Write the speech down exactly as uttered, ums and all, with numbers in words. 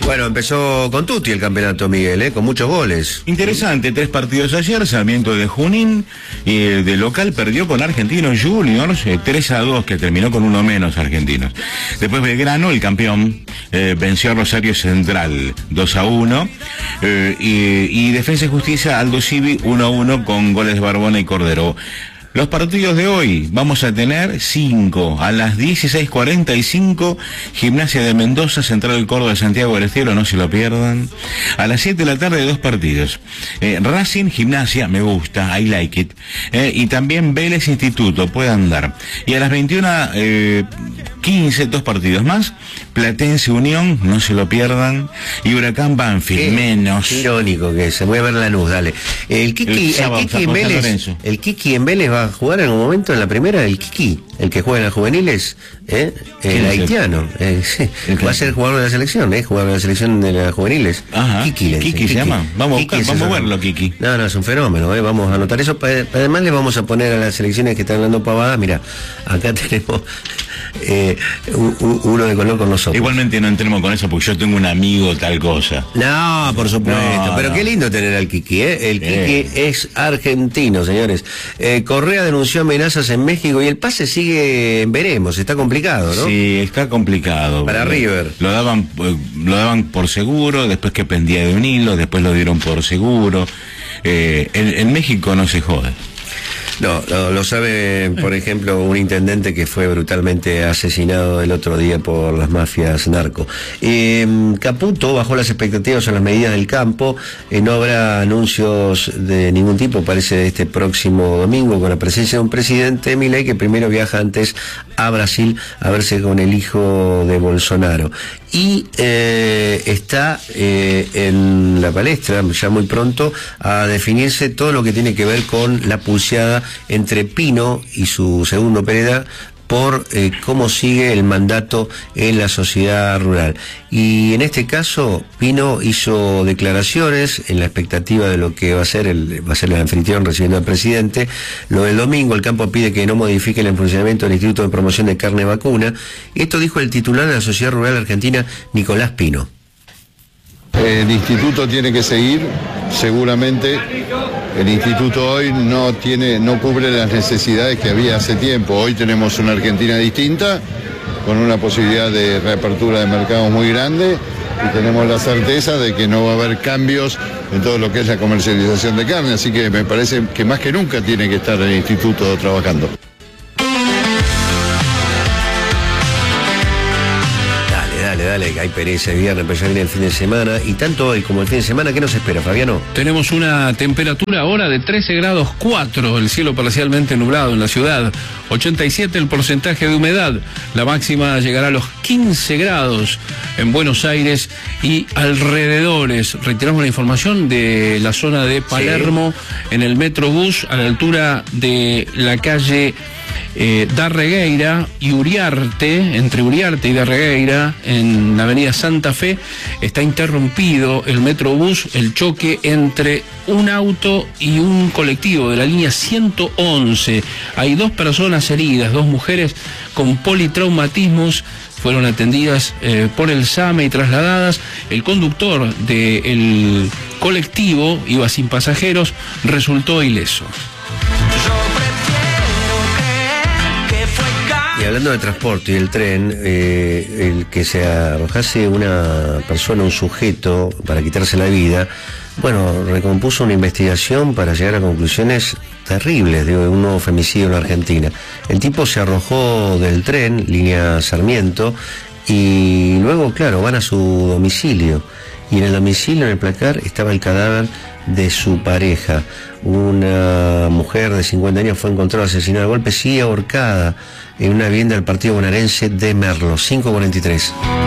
Bueno, empezó con tutti el campeonato, Miguel, ¿eh? Con muchos goles. Interesante, tres partidos ayer. Sarmiento de Junín, eh, de local perdió con Argentinos Juniors, eh, tres a dos, que terminó con uno menos Argentinos. Después Belgrano, el campeón, eh, venció a Rosario Central dos a uno, eh, y, y Defensa y Justicia, Aldo Civi, uno a uno con goles de Barbona y Cordero. Los partidos de hoy, vamos a tener cinco. A las dieciséis cuarenta y cinco, Gimnasia de Mendoza, Central del Córdoba de Santiago del Estero, no se lo pierdan. A las siete de la tarde, dos partidos. Eh, Racing, Gimnasia, me gusta, I like it. Eh, y también Vélez Instituto, puede andar. Y a las veintiuna quince, dos partidos más. Platense Unión, no se lo pierdan. Y Huracán Banfield, qué, menos. Qué irónico que es, voy a ver la luz, dale. El Kiki, el, sábado, el Kiki en Vélez, el Kiki en Vélez va a jugar en un momento en la primera, el Kiki, el que juega en las juveniles, ¿eh? El haitiano, eh, sí. Va a ser jugador de la selección, ¿eh? Jugador de la selección de las juveniles. Ajá. Kiki, le Kiki, Kiki se llama. Vamos, Kiki, buscar, vamos a verlo, Kiki. No, no, es un fenómeno, ¿eh? Vamos a anotar eso. Además le vamos a poner a las selecciones que están dando pavadas. Mira, acá tenemos eh, uno de color con nosotros. Igualmente no entremos con eso porque yo tengo un amigo tal cosa. No, por supuesto. No, pero no. Qué lindo tener al Kiki, ¿eh? El eh. Kiki es argentino, señores. Eh, Correa denunció amenazas en México y el pase sigue, veremos, está complicado, ¿no? Sí, está complicado. Para River. Lo daban, lo daban por seguro, después que pendía de un hilo, después lo dieron por seguro. Eh, en, en México no se jode. No, no, lo sabe, por ejemplo, un intendente que fue brutalmente asesinado el otro día por las mafias narco. Eh, Caputo bajó las expectativas en las medidas del campo. Eh, no habrá anuncios de ningún tipo, parece, este próximo domingo, con la presencia de un presidente, Milei, que primero viaja antes a Brasil a verse con el hijo de Bolsonaro. Y eh, está eh, en la palestra, ya muy pronto, a definirse todo lo que tiene que ver con la pulseada entre Pino y su segundo Pereda por eh, cómo sigue el mandato en la sociedad rural. Y en este caso, Pino hizo declaraciones en la expectativa de lo que va a ser el, va a ser el anfitrión recibiendo al presidente. Lo del domingo, el campo pide que no modifiquen el funcionamiento del Instituto de Promoción de Carne Vacuna. Esto dijo el titular de la Sociedad Rural Argentina, Nicolás Pino. El instituto tiene que seguir, seguramente. El instituto hoy no tiene, no cubre las necesidades que había hace tiempo. Hoy tenemos una Argentina distinta, con una posibilidad de reapertura de mercados muy grande, y tenemos la certeza de que no va a haber cambios en todo lo que es la comercialización de carne, así que me parece que más que nunca tiene que estar el instituto trabajando. Dale, hay pereza el viernes, pero ya viene el fin de semana, y tanto hoy como el fin de semana, ¿qué nos espera, Fabiano? Tenemos una temperatura ahora de trece grados cuatro, el cielo parcialmente nublado en la ciudad, ochenta y siete el porcentaje de humedad, la máxima llegará a los quince grados en Buenos Aires y alrededores. Reiteramos la información de la zona de Palermo, sí, en el Metrobús, a la altura de la calle Eh, Darregueira y Uriarte, entre Uriarte y Darregueira, en la avenida Santa Fe, está interrumpido el Metrobús, el choque entre un auto y un colectivo de la línea ciento once. Hay dos personas heridas, dos mujeres con politraumatismos, fueron atendidas eh, por el SAME y trasladadas. El conductor del colectivo iba sin pasajeros, resultó ileso. Y hablando de transporte y el tren, eh, el que se arrojase una persona, un sujeto, para quitarse la vida, bueno, recompuso una investigación para llegar a conclusiones terribles de un nuevo femicidio en la Argentina. El tipo se arrojó del tren, línea Sarmiento, y luego, claro, van a su domicilio. Y en el domicilio, en el placar, estaba el cadáver de su pareja. Una mujer de cincuenta años fue encontrada asesinada a golpes y ahorcada en una vivienda del partido bonaerense de Merlo. cinco cuarenta y tres.